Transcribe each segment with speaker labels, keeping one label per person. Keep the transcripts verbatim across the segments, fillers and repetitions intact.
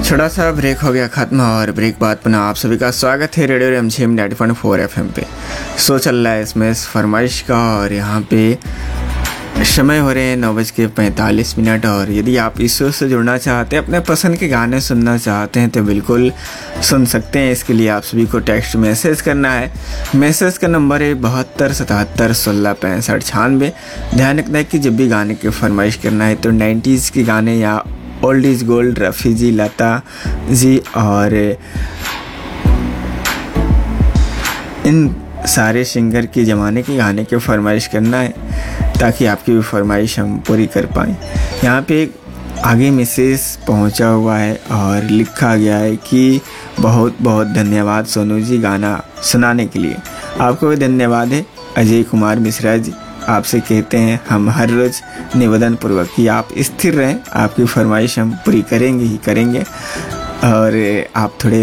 Speaker 1: छोटा सा ब्रेक हो गया ख़त्म और ब्रेक बाद पुनः आप सभी का स्वागत है रेडियो रिमझिम ninety point four F M पे। सो चल रहा है इसमें फरमाइश का और यहाँ पे समय हो रहे हैं नौ बज के पैंतालीस मिनट। और यदि आप इस शो से जुड़ना चाहते हैं, अपने पसंद के गाने सुनना चाहते हैं तो बिल्कुल सुन सकते हैं। इसके लिए आप सभी को टेक्स्ट मैसेज करना है। मैसेज का नंबर है बहत्तर सतहत्तर सोलह पैंसठ छियानवे। ध्यान रखना है कि जब भी गाने की फरमाइश करना है तो नाइन्टीज़ के गाने या ओल्ड इज़ गोल्ड, रफ़ी जी, लता जी और इन सारे सिंगर के ज़माने के गाने के फरमाइश करना है ताकि आपकी भी फरमाइश हम पूरी कर पाएँ। यहाँ पे एक आगे मैसेज पहुँचा हुआ है और लिखा गया है कि बहुत बहुत धन्यवाद सोनू जी गाना सुनाने के लिए। आपको भी धन्यवाद है। अजय कुमार मिश्रा जी आपसे कहते हैं हम हर रोज़ निवेदन पूर्वक कि आप स्थिर रहें, आपकी फरमाइश हम पूरी करेंगे ही करेंगे। और आप थोड़े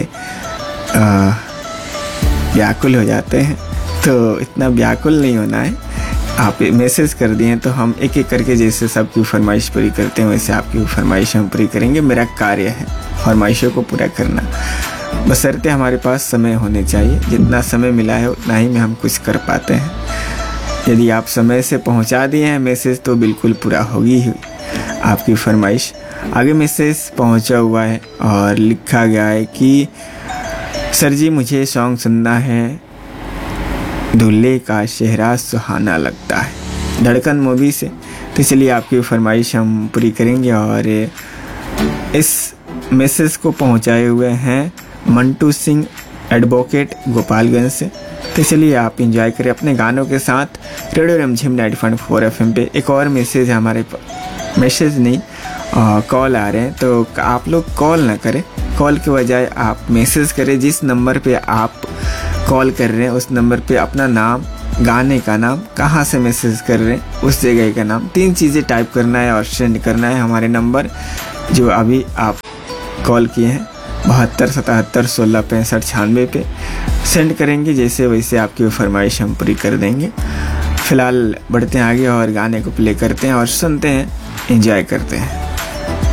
Speaker 1: व्याकुल हो जाते हैं तो इतना व्याकुल नहीं होना है। आप मैसेज कर दिए तो हम एक एक करके जैसे सबकी फरमाइश पूरी करते हैं वैसे आपकी फरमाइश हम पूरी करेंगे। मेरा कार्य है फरमाइशों को पूरा करना, बशर्ते हमारे पास समय होने चाहिए। जितना समय मिला है उतना ही में हम कुछ कर पाते हैं। यदि आप समय से पहुंचा दिए हैं मैसेज तो बिल्कुल पूरा होगी ही आपकी फरमाइश। आगे मैसेज पहुंचा हुआ है और लिखा गया है कि सर जी मुझे सॉन्ग सुनना है, दूल्हे का चेहरा सुहाना लगता है, धड़कन मूवी से। तो इसलिए आपकी फरमाइश हम पूरी करेंगे। और इस मैसेज को पहुंचाए हुए हैं मंटू सिंह एडवोकेट गोपालगंज से। तो इसलिए आप एंजॉय करें अपने गानों के साथ रेडियो रिमझिम ninety point four F M पे। एक और मैसेज है हमारे, मैसेज नहीं कॉल आ रहे हैं तो आप लोग कॉल ना करें, कॉल के बजाय आप मैसेज करें। जिस नंबर पे आप कॉल कर रहे हैं उस नंबर पे अपना नाम, गाने का नाम, कहाँ से मैसेज कर रहे हैं उस जगह का नाम, तीन चीज़ें टाइप करना है और सेंड करना है हमारे नंबर जो अभी आप कॉल किए हैं बहत्तर सतहत्तर सोलह पैंसठ छियानवे पे सेंड करेंगे। जैसे वैसे आपकी फरमाइश हम पूरी कर देंगे। फ़िलहाल बढ़ते हैं आगे और गाने को प्ले करते हैं और सुनते हैं, एंजॉय करते हैं।